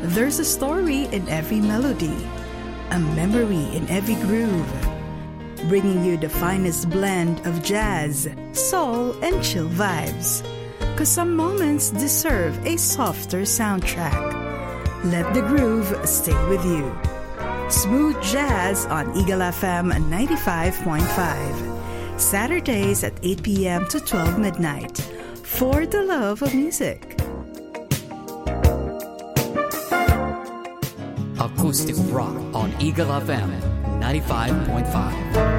There's a story in every melody, a memory in every groove, bringing you the finest blend of jazz, soul, and chill vibes. 'Cause some moments deserve a softer soundtrack. Let the groove stay with you. Smooth Jazz on Eagle FM 95.5. Saturdays at 8 p.m. to 12 midnight. For the love of music. Acoustic rock on Eagle FM 95.5.